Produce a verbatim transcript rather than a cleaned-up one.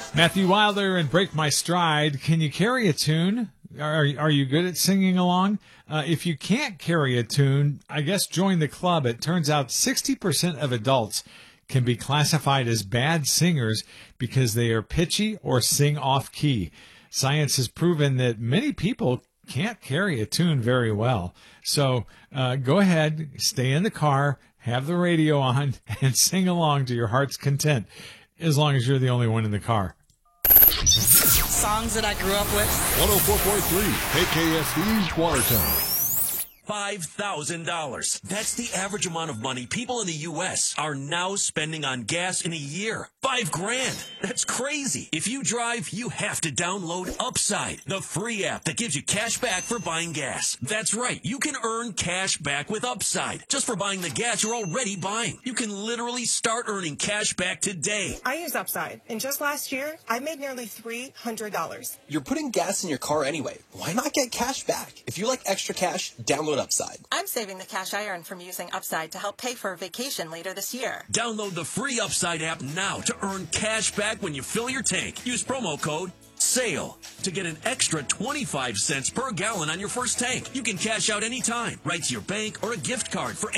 Matthew Wilder and Break My Stride. Can you carry a tune? Are, are you good at singing along? Uh, if you can't carry a tune, I guess join the club. It turns out sixty percent of adults can be classified as bad singers because they are pitchy or sing off key. Science has proven that many people can't carry a tune very well. So uh, go ahead, stay in the car, have the radio on, and sing along to your heart's content, as long as you're the only one in the car. Songs that I grew up with. one oh four point three K K S D Watertown. five thousand dollars. That's the average amount of money people in the U S are now spending on gas in a year. Five grand. That's crazy. If you drive, you have to download Upside, the free app that gives you cash back for buying gas. That's right. You can earn cash back with Upside just for buying the gas you're already buying. You can literally start earning cash back today. I use Upside, and just last year, I made nearly three hundred dollars. You're putting gas in your car anyway. Why not get cash back? If you like extra cash, download Upside. I'm saving the cash I earned from using Upside to help pay for a vacation later this year. Download the free Upside app now to earn cash back when you fill your tank. Use promo code SALE to get an extra twenty-five cents per gallon on your first tank. You can cash out anytime, right to your bank or a gift card for